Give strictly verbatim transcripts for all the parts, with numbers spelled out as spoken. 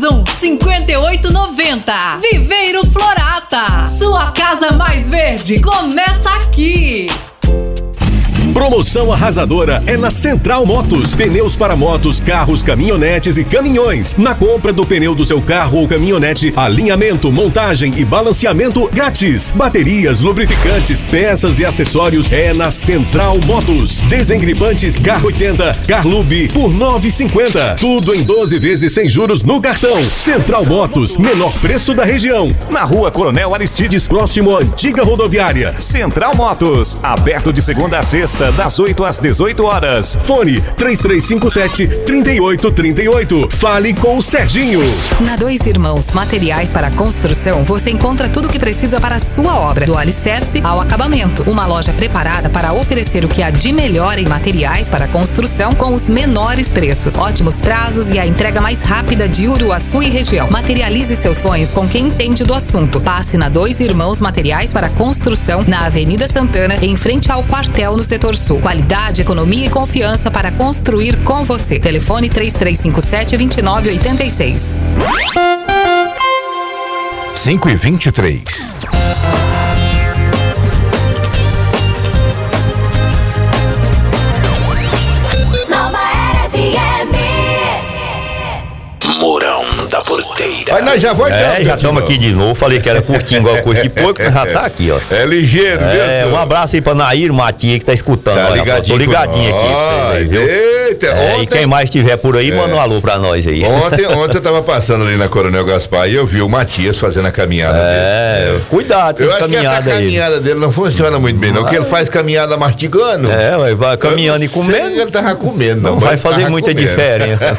três um, cinco oito nove zero. Viveiro Florata, sua casa mais verde começa aqui. Promoção arrasadora é na Central Motos. Pneus para motos, carros, caminhonetes e caminhões. Na compra do pneu do seu carro ou caminhonete, alinhamento, montagem e balanceamento grátis. Baterias, lubrificantes, peças e acessórios é na Central Motos. Desengripantes Car oitenta, Carlube por nove reais e cinquenta centavos. Tudo em doze vezes sem juros no cartão. Central Motos, menor preço da região. Na Rua Coronel Aristides, próximo à antiga rodoviária. Central Motos, aberto de segunda a sexta, das oito às dezoito horas. Fone três três cinco sete, três oito três oito. Fale com o Serginho. Na Dois Irmãos Materiais para Construção, você encontra tudo o que precisa para a sua obra, do alicerce ao acabamento. Uma loja preparada para oferecer o que há de melhor em materiais para construção com os menores preços, ótimos prazos e a entrega mais rápida de Uruaçu e região. Materialize seus sonhos com quem entende do assunto. Passe na Dois Irmãos Materiais para Construção, na Avenida Santana, em frente ao quartel no setor sul. Qualidade, economia e confiança para construir com você. Telefone três três cinco sete, dois nove oito seis. cinco e vinte e três. Nova Era F M. Mourão da Porteira. Mas nós já voltamos. É, já estamos aqui de novo. Falei que era curtinho igual coisa de porco, mas já tá aqui, ó. É ligeiro, é, mesmo. Um abraço aí pra Nair Matia que tá escutando. Tá olha, ligadinho. Tô ligadinho aqui. Ah, vocês, viu? Eita, é, ontem... E quem mais estiver por aí, é. manda um alô pra nós aí. Ontem, ontem eu tava passando ali na Coronel Gaspar e eu vi o Matias fazendo a caminhada é, dele. É, cuidado. Eu acho que essa caminhada dele não funciona muito bem, não. Porque ele faz caminhada mastigando. É, vai caminhando e comendo. Ele tava comendo, não. Não vai fazer muita comendo. diferença.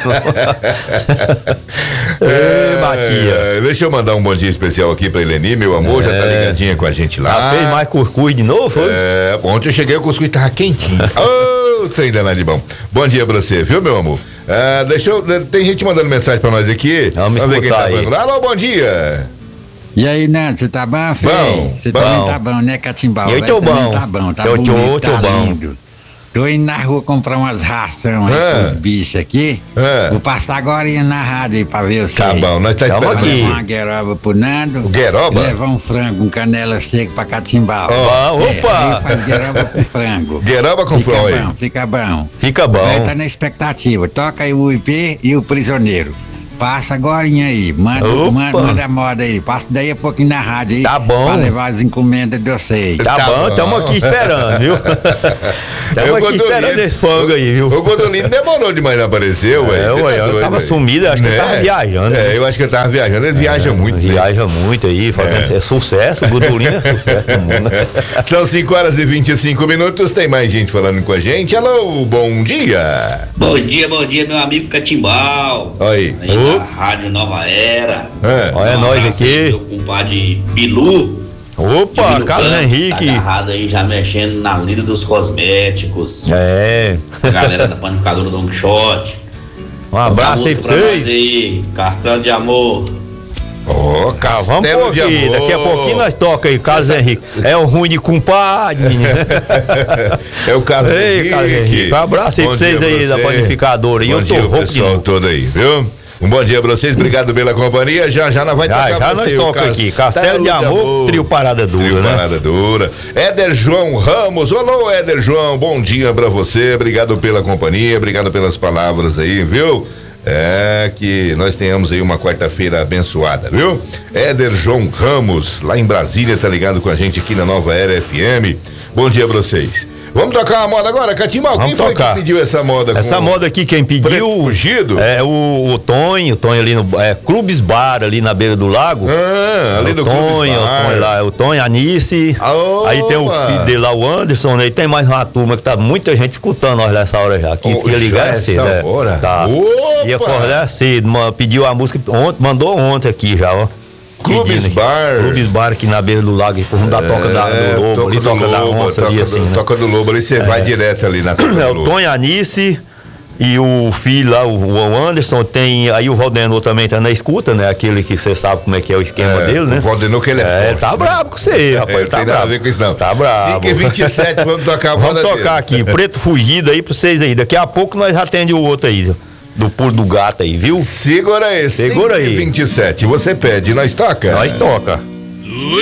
É, Matia. Deixa eu mandar um bom dia especial aqui pra Eleni, meu amor, é. já tá ligadinha com a gente lá. Já fez mais cuscuz de novo, foi? É, ontem eu cheguei, o cuscuz tava quentinho. Ô, oh, trem danado de bom. Bom dia pra você, viu, meu amor? É, deixa eu, tem gente mandando mensagem pra nós aqui. Vamos, Vamos ver quem tá aí. Alô, bom dia. E aí, Nando, você tá bom, Fê? Bom, Você também tá bom, né, Catimbau? Eu tô bom. Tá bom, tá eu bonito, tô, tá tô lindo. Bom. Tô indo na rua comprar umas ração aí é. com os bichos aqui. É. Vou passar agora indo na rádio aí pra ver vocês. Tá bom, nós tá esperando. Aqui. Levar uma gueroba pro Nando. Gueroba? Levar um frango, um canela seca pra Catimbau. Oh, é, opa! Faz gueroba com frango. Gueroba com frango aí. Fica bom, fica bom. Vai tá na expectativa. Toca aí o I P e o prisioneiro. Passa agorinha aí, manda, manda, manda a moda aí, passa daí a pouquinho na rádio aí. Tá bom. Pra levar as encomendas de vocês. Tá, tá bom, estamos aqui esperando, viu? Estamos aqui esperando esse fogo aí, viu? O Godolino demorou demais, não apareceu, ué. É, ué, eu tava sumido, acho que ele tava viajando. É, eu acho que ele tava viajando, eles viajam muito. Viajam muito aí, fazendo sucesso, o Godolino é sucesso no mundo. São cinco horas e vinte e cinco minutos, tem mais gente falando com a gente. Alô, bom dia. Bom dia, bom dia, meu amigo Catimbau. Oi. Aí da Rádio Nova Era. É. Olha nós aqui. Meu compadre Bilu. Opa, Carlos Henrique. Tá agarrado aí já mexendo na lida dos cosméticos. É. A galera da panificadora Don Quixote. Um abraço aí pra vocês. Aí, Castelo de Amor. Ô, oh, Castelo vamos por aqui, daqui a pouquinho nós toca aí, Carlos Henrique. É o ruim de compadre. É o Carlos Ei, Henrique. Carlos Henrique. Um abraço aí pra vocês aí da panificadora. E eu tô rouco de novo. Todo aí, viu? Um bom dia pra vocês, obrigado pela companhia. Já já nós vai já, tocar já nós toca aqui, Castelo de Amor, Amor, Trio Parada Dura, trio né? Parada Dura. Éder João Ramos, alô Éder João, bom dia pra você, obrigado pela companhia, obrigado pelas palavras aí, viu? É, que nós tenhamos aí uma quarta-feira abençoada, viu? Éder João Ramos, lá em Brasília, tá ligado com a gente aqui na Nova Era F M. Bom dia pra vocês. Vamos tocar uma moda agora, Catimbau? Quem foi tocar. que pediu essa moda? Essa moda aqui, quem pediu... Fugido? É o, o Tonho, o Tonho ali no... É, Clubes Bar, ali na beira do lago. Ah, ali é, do Tonho, Clubes Bar. O Tonho lá, o Tonho, a Anice. Opa. Aí tem o filho dele lá, o Anderson, né? E tem mais uma turma que tá muita gente escutando nós nessa hora já. Que oh, ia ligar cedo, né? hora? Tá. Opa. Ia acordar cedo, pediu a música ontem, mandou ontem aqui já, ó. Clubes Bar. Clubes Bar aqui na beira do lago, por rumo da toca da, do Lobo, toca ali, do toca Lobo, da onça toca ali, do, assim, né? Toca do Lobo, ali você é. vai direto ali na toca é, do Lobo. O Tonho Anice e o filho lá, o Anderson, tem aí o Valdenor também tá na escuta, né? Aquele que você sabe como é que é o esquema é, dele, né? O Valdenor que ele é, é forte. Tá né? brabo com você, rapaz, é, tá tem brabo. nada a ver com isso não. Tá brabo. cinco e vinte e sete, vamos tocar a Vamos moda tocar dele. aqui, Preto Fugido aí pra vocês aí. Daqui a pouco nós atendemos o outro aí. do pulo do gato aí, viu? Segura aí, Segura aí. vinte e sete. Você pede, nós toca? Nós toca.